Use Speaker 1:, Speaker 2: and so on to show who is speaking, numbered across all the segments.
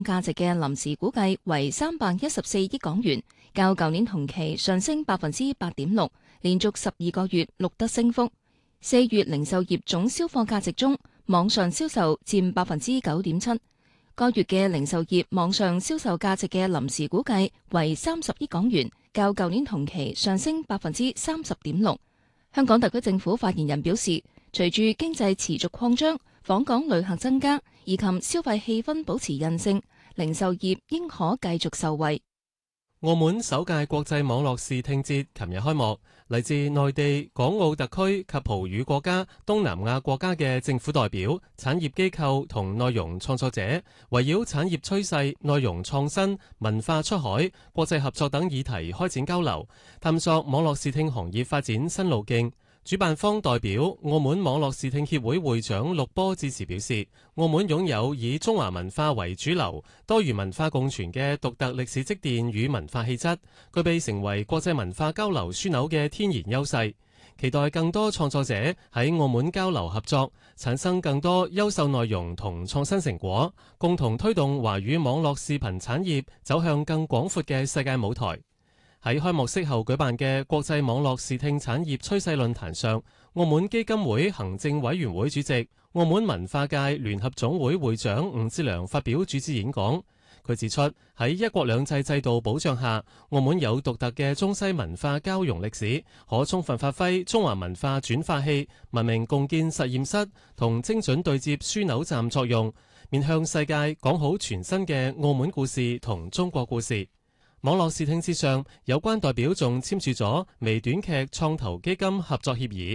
Speaker 1: 價值嘅臨時估計為314億港元，較舊年同期上升8.6%，連續12個月錄得升幅。4月零售業總銷貨價值中，網上銷售佔9.7%。該月嘅零售業網上銷售價值嘅臨時估計為30億港元，較舊年同期上升30.6%。香港特區政府發言人表示，隨住經濟持續擴張，訪港旅客增加，以及消費氣氛保持韌性，零售業應可繼續受惠。
Speaker 2: 澳門首屆國際網絡視聽節琴日開幕，嚟自內地、港澳特區及葡語國家、東南亞國家嘅政府代表、產業機構同內容創作者，圍繞產業趨勢、內容創新、文化出海、國際合作等議題開展交流，探索網絡視聽行業發展新路徑。主辦方代表澳門網絡視聽協會會長陸波致辭表示，澳門擁有以中華文化為主流、多元文化共存嘅獨特歷史積澱與文化氣質，具備成為國際文化交流樞紐嘅天然優勢。期待更多創作者喺澳門交流合作，產生更多優秀內容同創新成果，共同推動華語網絡視頻產業走向更廣闊嘅世界舞台。喺開幕式後舉辦嘅國際網絡視聽產業趨勢論壇上，澳門基金會行政委員會主席、澳門文化界聯合總會會長吳志良發表主旨演講。佢指出，喺一國兩制制度保障下，澳門有獨特嘅中西文化交融歷史，可充分發揮中華文化轉化器、文明共建實驗室同精準對接樞紐站作用，面向世界講好全新嘅澳門故事同中國故事。網絡視聽節上，有關代表仲簽署咗微短劇創投基金合作協議。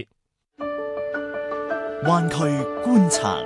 Speaker 3: 灣區觀察。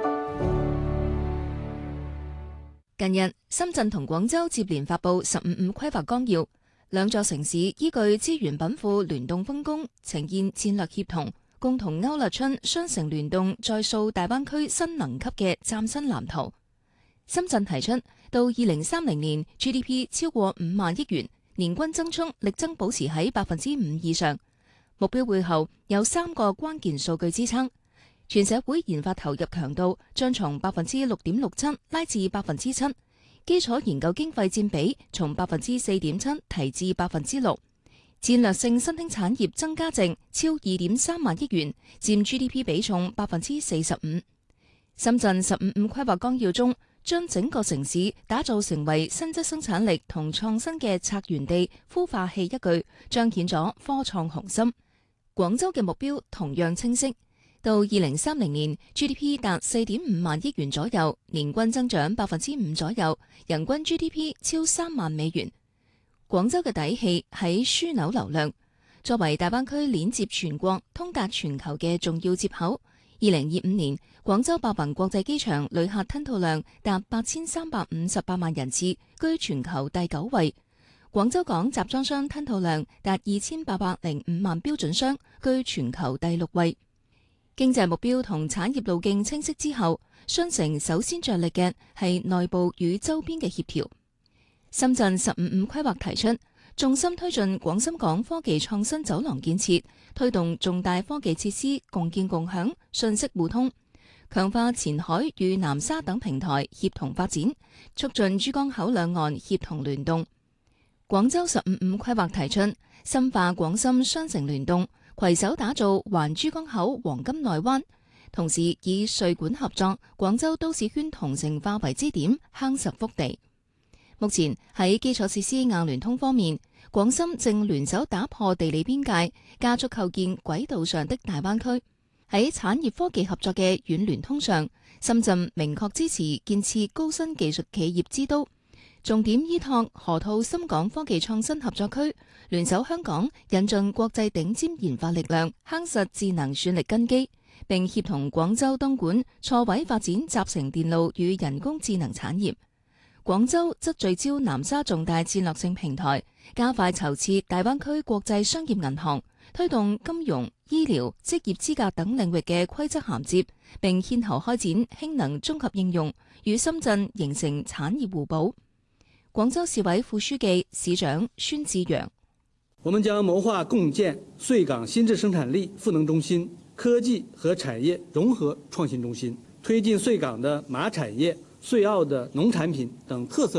Speaker 1: 近日，深圳同廣州接連發布15規劃綱要，兩座城市依據資源稟賦聯動分工，呈現戰略協同，共同勾勒出雙城聯動再塑大灣區新能級嘅嶄新藍圖。深圳提出到2030年 GDP 超過5萬億元，年均增速力爭保持喺5%以上。目標背後有3個關鍵數據支撐，全社會研發投入強度將從6.67%拉至7%，基礎研究經費佔比從4.7%提至6%，戰略性新興產業增加值超2.3萬億元，佔 GDP 比重45%。深圳15規劃綱要中，將整個城市打造成為新質生產力同創新嘅策源地、孵化器一句，彰顯咗科創雄心。廣州嘅目標同樣清晰，到2030年 GDP 達4.5萬億元左右，年均增長5%左右，人均 GDP 超3萬美元。廣州嘅底氣喺樞紐流量，作為大灣區鏈接全國、通達全球嘅重要接口。2025年，廣州白雲國際機場旅客吞吐量達8358萬人次，居全球第9位。廣州港集裝箱吞吐量達2805萬標準箱，居全球第6位。經濟目標同產業路徑清晰之後，雙城首先着力嘅係內部與周邊嘅協調。深圳15規劃提出，重心推進廣深港科技創新走廊建設，推動重大科技設施共建共享、信息互通，強化前海與南沙等平台協同發展，促進珠江口兩岸協同聯動。廣州15規劃提出，深化廣深雙城聯動，攜手打造環珠江口黃金內灣，同時以穗莞合作、廣州都市圈同城化為支點，夯實腹地。目前喺基礎設施硬聯通方面，廣深正聯手打破地理邊界，加速構建軌道上的大灣區。喺產業科技合作嘅軟聯通上，深圳明確支持建設高新技術企業之都，重點依託河套深港科技創新合作區，聯手香港引進國際頂尖研發力量，夯實智能算力根基，並協同廣州東莞錯位發展集成電路與人工智能產業。廣州則聚焦南沙重大戰略性平台，加快籌設大灣區國際商業銀行，推動金融、醫療、職業資格等領域嘅規則銜接，並牽頭開展氫能綜合應用，與深圳形成產業互補。廣州市委副書記、市長孫志陽：
Speaker 4: 我們將謀劃共建穗港新質生產力賦能中心、科技和產業融合創新中心，推進穗港的錨產業穗澳的農產品等特色。